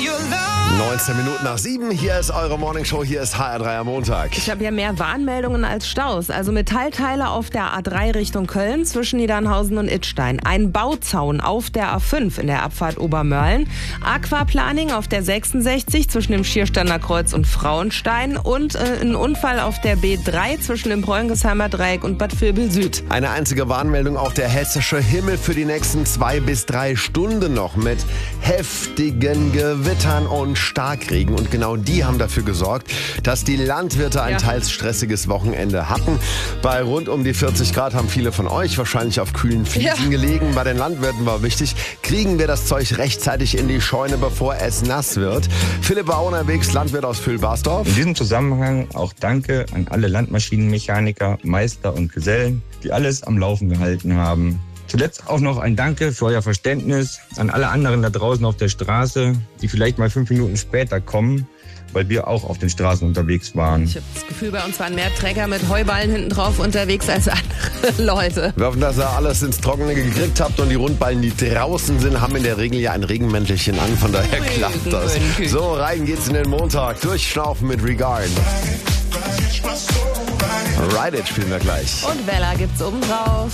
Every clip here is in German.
19 Minuten nach 7, hier ist eure Morningshow, hier ist HR3 am Montag. Ich habe ja mehr Warnmeldungen als Staus. Also Metallteile auf der A3 Richtung Köln zwischen Niedernhausen und Idstein. Ein Bauzaun auf der A5 in der Abfahrt Obermörlen. Aquaplaning auf der 66 zwischen dem Schierstander Kreuz und Frauenstein. Und ein Unfall auf der B3 zwischen dem Preungesheimer Dreieck und Bad Vilbel Süd. Eine einzige Warnmeldung, auch der hessische Himmel für die nächsten 2 bis 3 Stunden noch mit heftigen Gewittern und Starkregen. Und genau die haben dafür gesorgt, dass die Landwirte ein teils stressiges Wochenende hatten. Bei rund um die 40 Grad haben viele von euch wahrscheinlich auf kühlen Fliesen gelegen. Bei den Landwirten war wichtig, kriegen wir das Zeug rechtzeitig in die Scheune, bevor es nass wird. Philipp war unterwegs, Landwirt aus Füllbarsdorf. In diesem Zusammenhang auch Danke an alle Landmaschinenmechaniker, Meister und Gesellen, die alles am Laufen gehalten haben. Zuletzt auch noch ein Danke für euer Verständnis an alle anderen da draußen auf der Straße, die vielleicht mal 5 Minuten später kommen, weil wir auch auf den Straßen unterwegs waren. Ich habe das Gefühl, bei uns waren mehr Träger mit Heuballen hinten drauf unterwegs als andere Leute. Wir hoffen, dass ihr alles ins Trockene gekriegt habt und die Rundballen, die draußen sind, haben in der Regel ja ein Regenmäntelchen an, von daher klappt das. So, rein geht's in den Montag. Durchschnaufen mit Regard. Ride It spielen wir gleich. Und Bella gibt's oben drauf.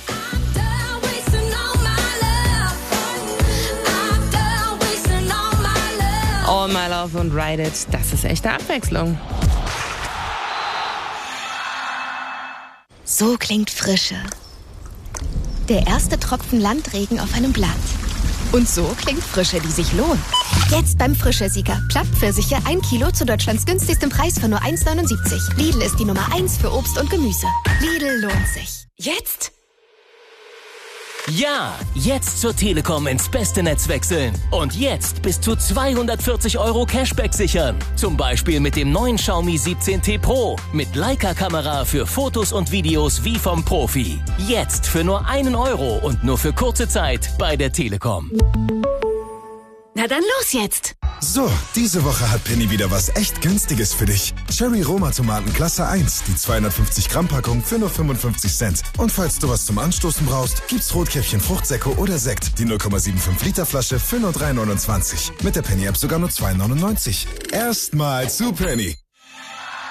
All My Love und Ride It, das ist echte Abwechslung. So klingt Frische. Der erste Tropfen Landregen auf einem Blatt. Und so klingt Frische, die sich lohnt. Jetzt beim Frische-Sieger. Plattpfirsiche 1 Kilo zu Deutschlands günstigstem Preis für nur 1,79. Lidl ist die Nummer 1 für Obst und Gemüse. Lidl lohnt sich. Jetzt? Ja, jetzt zur Telekom ins beste Netz wechseln. Und jetzt bis zu 240 € Cashback sichern. Zum Beispiel mit dem neuen Xiaomi 17T Pro. Mit Leica-Kamera für Fotos und Videos wie vom Profi. Jetzt für nur 1 € und nur für kurze Zeit bei der Telekom. Na dann los jetzt! So, diese Woche hat Penny wieder was echt Günstiges für dich. Cherry Roma Tomaten Klasse 1, die 250 Gramm Packung für nur 55 Cent. Und falls du was zum Anstoßen brauchst, gibt's Rotkäppchen Fruchtsäcko oder Sekt, die 0,75 Liter Flasche für nur 3,29. Mit der Penny App sogar nur 2,99. Erstmal zu Penny.